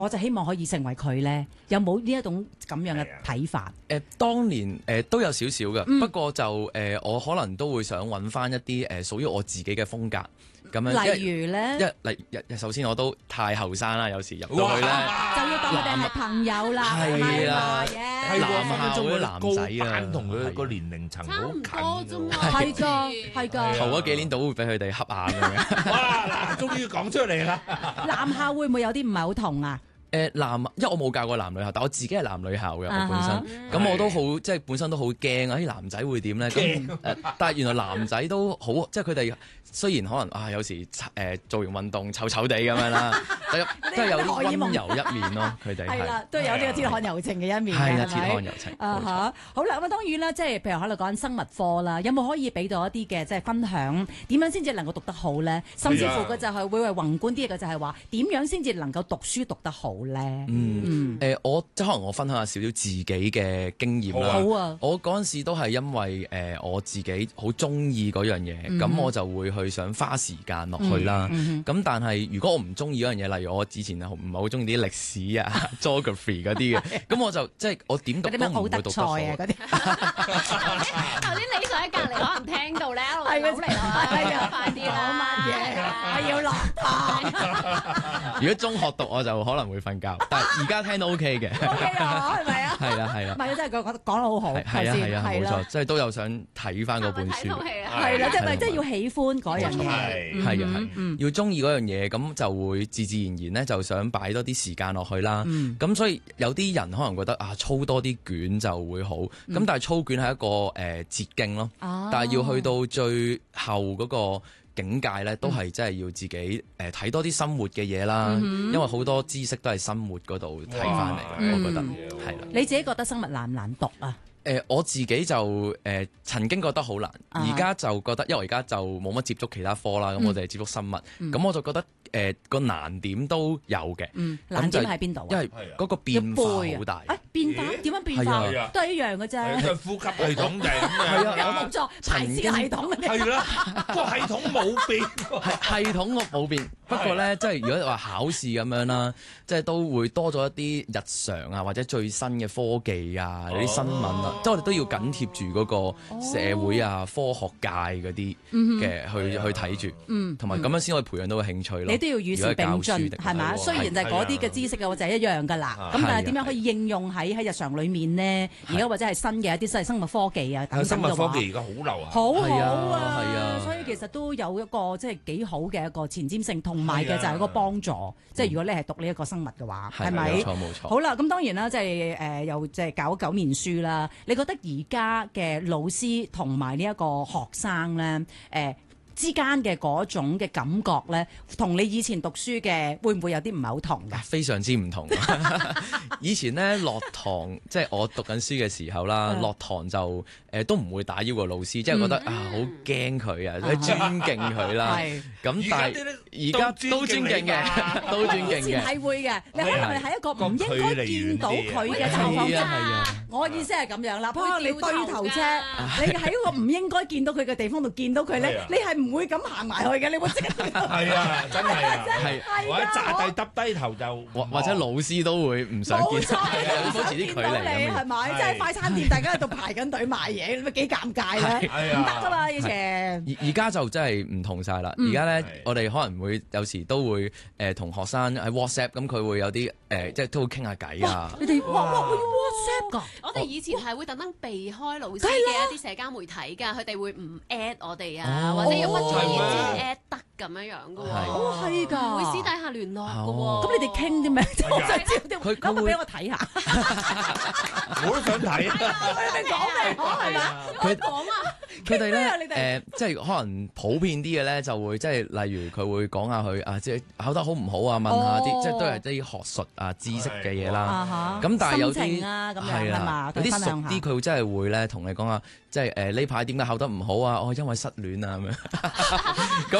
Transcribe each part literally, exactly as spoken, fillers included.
我就希望可以成為佢咧，有冇呢一種咁樣嘅睇法？ 誒、呃，當年誒、呃、都有少少嘅， 嗯、 不過就誒、呃、我可能都會想揾翻一啲誒、呃、屬於我自己嘅風格。咁樣， 例如咧， 一例首先我都太後生啦，有時入到去咧就要當佢哋係朋友啦， 係啦， 係男校嗰啲男仔啊， 同佢個年齡層好近啫嘛， 係㗎，係㗎。 頭嗰幾年都會俾佢哋恰下咁樣。 哇！嗱，終於講出嚟啦。 男校會唔會有啲唔係好同啊？ 誒男，因為我冇教過男女校，但我自己係男女校嘅，我本身，咁、 uh-huh. 我都好，即係本身都好驚啊！啲男仔會點咧？咁誒，但係原來男仔都好，即係佢哋雖然可能啊，有時誒、呃、做完運動臭臭地咁樣啦，都係有啲溫柔一面咯。佢哋係啦，都有呢個鐵漢柔情嘅一面。係啦，鐵漢柔情。 啊嚇，好啦，咁啊當然啦，即係譬如可能講緊生物科啦，有冇可以俾到一啲嘅即係分享？點樣先至能夠讀得好咧？甚至乎佢就係會為宏觀啲嘅，就係話點樣先至能夠讀書讀得好咧？ 嗯。嗯，誒、呃，我即係可能我分享下少少自己嘅經驗啦。 好啊！ 我嗰陣時都係因為誒、呃、我自己好中意嗰樣嘢，咁、嗯、我就會去想花時間落去啦。咁、嗯嗯、但係如果我唔中意嗰樣嘢，例如我之前唔係好中意啲歷史啊、geography 嗰啲嘅，咁我就即係我點讀都唔會讀得好。嗰啲頭先你上喺隔離可能聽到咧，一路走嚟啦，係啊，快啲啦， 乜嘢？我要落堂。 如果中學讀我就可能會瞓覺，但係而家聽到 OK 嘅。 OK 啊，係咪啊？ 係啦係啦。 唔係真係講講講得好好。係啊係啊，冇錯，即係都有想睇翻嗰本書。 係啦，即係咪即係要喜歡嗰樣嘢？ 係係啊係，要中意嗰樣嘢，咁就會自自然然咧就想擺多啲時間落去啦。咁、嗯、所以有啲人可能覺得啊，操多啲卷就會好。咁、嗯、但係操卷係一個誒捷徑咯。啊、但係要去到最後嗰個境界咧，都係真係要自己誒睇、呃、多啲生活嘅嘢啦。嗯、因為好多知識都係生活嗰度睇翻嚟嘅，我覺得係啦。 你自己覺得生物難唔難讀啊？ 誒、呃、我自己就誒、呃、曾經覺得好難，而、uh-huh. 家就覺得，因為而家就冇乜接觸其他科啦，咁、嗯、我哋係接觸生物，咁、嗯、我就覺得誒個、呃、難點都有嘅。嗯， 難點喺邊度啊？ 因為嗰個變化好大。 誒變化點樣變化？ 啊、 都係一樣嘅啫。 都係呼吸系統就係咁樣。 係啊，冇錯，排泄系統。 係啦，個系統冇變。 係系統個冇變，不過咧，即係如果話考試咁樣啦，即係都會多咗一啲日常啊，或者最新嘅科技啊，啲、哦、新聞啊。即係我哋都要緊貼住嗰個社會啊、哦、科學界嗰啲嘅去、嗯、去睇住，同埋咁樣先可以培養到個興趣咯。 你都要與時並進，係嘛？雖然就係嗰啲嘅知識嘅話就係一樣㗎啦。咁但係點樣可以應用喺喺日常裡面呢？而家或者係新嘅一啲新生物科技啊等等嘅話， 生物科技而家好流行， 好好啊！ 係啊， 所以其實都有一個即係幾好嘅一個前瞻性，同埋嘅就係一個幫助。即係如果你係讀呢一個生物嘅話，係咪？ 冇錯冇錯。 好啦，咁當然啦，即係誒又即係搞九面書啦。你覺得而家嘅老師同埋呢一個學生咧，誒、呃、之間嘅嗰種嘅感覺咧，同你以前讀書嘅會唔會有啲唔係好同㗎？ 非常之唔同。以前咧落堂，即係我讀緊書嘅時候啦，落堂就誒、呃、都唔會打擾個老師，即係覺得、嗯、啊好驚佢啊，尊敬佢啦。咁但係而家都尊敬嘅，都尊敬嘅。以前係會嘅，你可能係喺一個唔應該見到佢嘅情況之下。我意思係咁樣啦，譬如你對頭車，你喺一個唔應該見到佢嘅地方度見到佢咧，你係唔會咁行埋去嘅，你會即刻。 係啊，真係啊，係或者扎低耷低頭就，或或者老師都會唔想見，保持啲距離咁。 係咪？即係快餐店，大家喺度排緊隊買嘢，你咪幾尷尬咧？唔得噶嘛，以前。 而而家就真係唔同晒啦。而家咧，我哋可能會有時都會誒同學生喺 WhatsApp，咁佢會有啲誒，即係都會傾下偈啊。 你哋哇哇會 WhatsApp 㗎？ 我哋以前係會特登避開老師嘅一啲社交媒體㗎，佢哋會唔 at 我哋啊，或者要畢咗業先 at 得咁樣樣㗎喎。 哦，係㗎， 會私底下聯絡㗎喎。 咁你哋傾啲咩？我想知啲，佢佢會俾我睇下。 我都想睇。 你講嚟講係嘛？ 佢講啊， 佢哋咧誒，即係可能普遍啲嘅咧，就會即係例如佢會講下佢啊，即係考得好唔好啊，問下啲即係都係啲學術啊知識嘅嘢啦。咁但係有啲係啦，有啲熟啲佢真係會咧同你講下，即係誒呢排點解考得唔好啊？我因為失戀啊咁樣。咁我我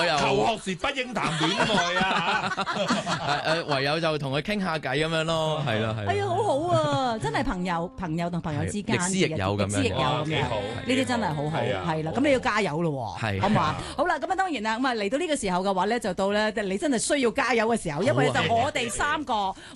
又求學時不應談戀愛啊！ 誒誒，唯有就同佢傾下偈咁樣咯，係啦係。 哎呀，好好啊，真係朋友朋友同朋友之間， 亦師亦友咁樣， 亦師亦友咁樣，呢啲真係好好，係啦。咁你要加油咯，好嘛？好啦，咁啊當然啦，咁啊嚟到呢個時候嘅話咧，就到咧你真係需要加油嘅時候，因為就我哋三個